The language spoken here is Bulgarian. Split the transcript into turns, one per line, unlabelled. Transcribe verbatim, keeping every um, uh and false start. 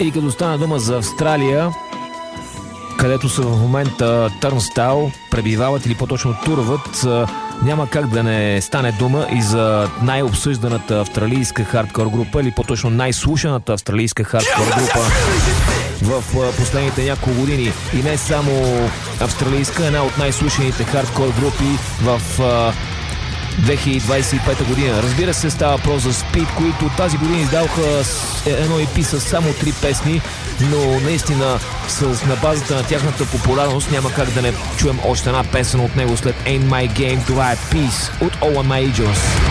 И като стана дума за Австралия, където са в момента Turnstile, пребивават или по-точно турват, няма как да не стане дума и за най-обсъжданата австралийска хардкор група, или по-точно най-слушаната австралийска хардкор група в последните няколко години. И не само австралийска, една от най-слушаните хардкор групи в две хиляди двадесет и пета година. Разбира се, става въпрос за Speed, които тази година издаваха едно и пи с само три песни, но наистина с, на базата на тяхната популярност няма как да не чуем още една песен от него след Ain't My Game. Това е Peace от All My Angels.